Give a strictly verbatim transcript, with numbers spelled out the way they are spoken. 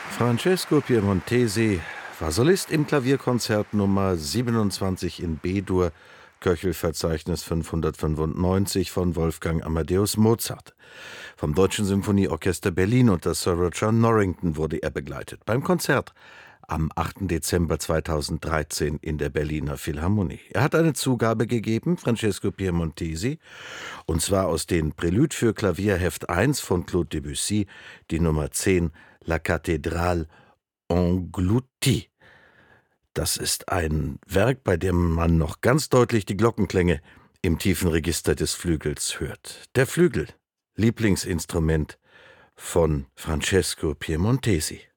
Francesco Piemontesi war Solist im Klavierkonzert Nummer siebenundzwanzig in B-Dur, Köchelverzeichnis fünfhundertfünfundneunzig von Wolfgang Amadeus Mozart. Vom Deutschen Symphonieorchester Berlin unter Sir Roger Norrington wurde er begleitet. Beim Konzert am achten Dezember zweitausenddreizehn in der Berliner Philharmonie. Er hat eine Zugabe gegeben, Francesco Piemontesi, und zwar aus den Prelude für Klavier Heft eins von Claude Debussy, die Nummer zehn, La Cathédrale engloutie. Das ist ein Werk, bei dem man noch ganz deutlich die Glockenklänge im tiefen Register des Flügels hört. Der Flügel, Lieblingsinstrument von Francesco Piemontesi.